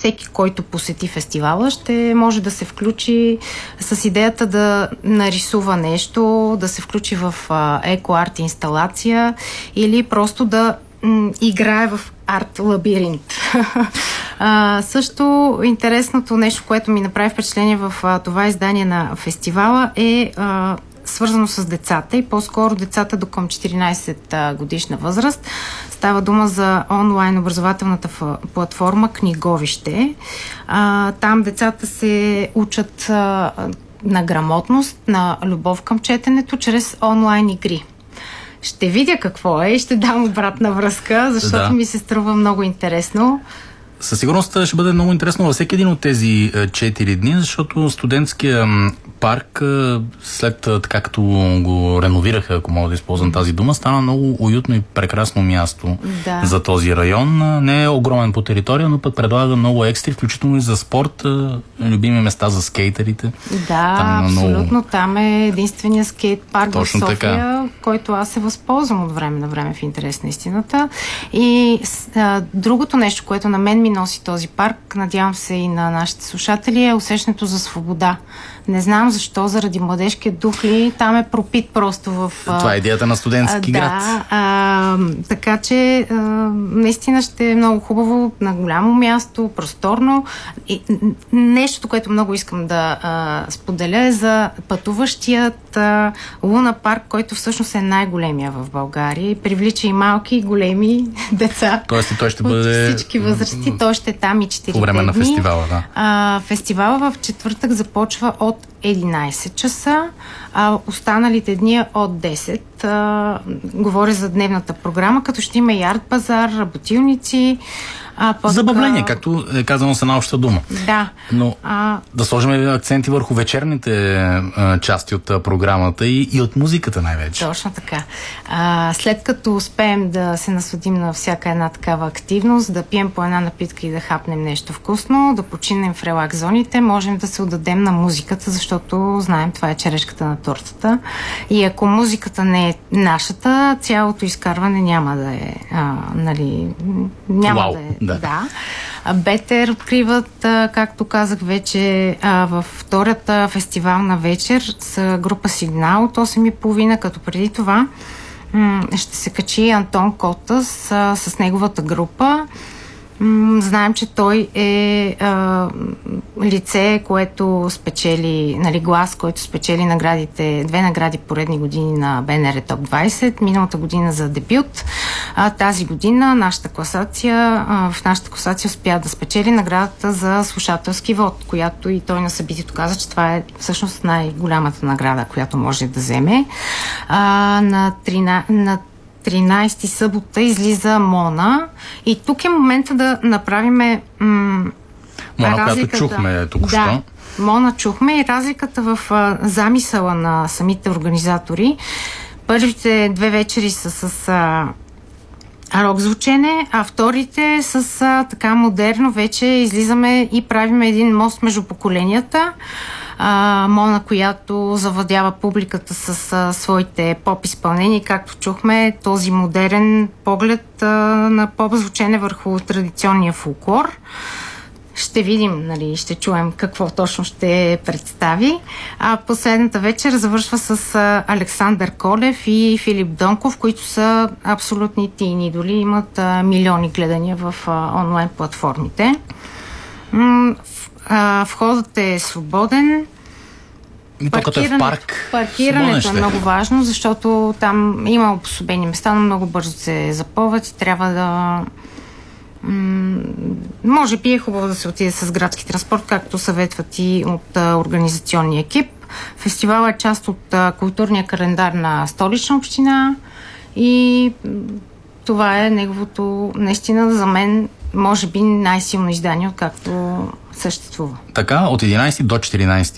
всеки, който посети фестивала, ще може да се включи с идеята да нарисува нещо, да се включи в еко-арт инсталация или просто да играе в арт-лабиринт. Също интересното нещо, което ми направи впечатление в това издание на фестивала е свързано с децата и по-скоро децата до към 14 годишна възраст. Става дума за онлайн образователната платформа Книговище. Там децата се учат на грамотност, на любов към четенето чрез онлайн игри. Ще видя какво е и ще дам обратна връзка, защото ми се струва много интересно. Със сигурност ще бъде много интересно във всеки един от тези 4 дни, защото студентския парк, след така като го реновираха, ако мога да използвам тази дума, стана много уютно и прекрасно място за този район. Не е огромен по територия, но пък предлага много екстри, включително и за спорт, любими места за скейтерите. Да, там абсолютно. Много... Там е единствения скейт парк в София, така, който аз се възползвам от време на време в интерес на истината. И другото нещо, което на мен ми носи този парк, надявам се и на нашите слушатели, е усещането за свобода. Не знам защо, заради младежкия дух ли, там е пропит просто в... Това е идеята на студентски град. Така че наистина ще е много хубаво, на голямо място, просторно. И нещото, което много искам да споделя е за пътуващият Луна парк, който всъщност е най-големия в България и привлича и малки, и големи деца. Тоест той ще бъде... всички възрасти. Той ще е там и 4 дни. По време на фестивала, да. Фестивала в четвъртък започва от 11 часа, а останалите дни от 10. Говоря за дневната програма, като ще има и арт-пазар, работилници. Забавление, както е казано с една обща дума. Да. Но да сложим акценти върху вечерните части от програмата и от музиката най-вече. Точно така. След като успеем да се насладим на всяка една такава активност, да пием по една напитка и да хапнем нещо вкусно, да починем в релакс зоните, можем да се отдадем на музиката, защото знаем, това е черешката на тортата. И ако музиката не е нашата, цялото изкарване няма да е, няма да е. Да. Бетер откриват, както казах вече, във втората фестивална вечер с група Сигнал от 8:30, като преди това ще се качи Антон Котас с неговата група. Знаем, че той е лице, което спечели, глас, който спечели наградите, 2 награди поредни години на БНР Топ 20, миналата година за дебют. Тази година в нашата класация успя да спечели наградата за слушателски вод, която и той на събитието каза, че това е всъщност най-голямата награда, която може да вземе. На 13 събота излиза Мона и тук е момента да направиме Мона, която чухме току-що. Да, Мона чухме и разликата в замисъла на самите организатори. Първите 2 вечери са с рок звучене, а вторите с така модерно вече излизаме и правиме един мост между поколенията. Мона, която завладява публиката с своите поп-изпълнения, както чухме, този модерен поглед на поп-звучене върху традиционния фолклор. Ще видим, ще чуем какво точно ще представи. Последната вечер завършва с Александър Колев и Филип Донков, които са абсолютни тин идоли, имат милиони гледания в онлайн платформите. Входът е свободен. Паркирането е много важно, защото там има обособени места, но много бързо се запълват и трябва да... може би е хубаво да се отиде с градски транспорт, както съветват и от организационния екип. Фестивалът е част от културния календар на Столична община и това е неговото, наистина за мен, може би най-силно издание, откакто съществува. Така, от 11 до 14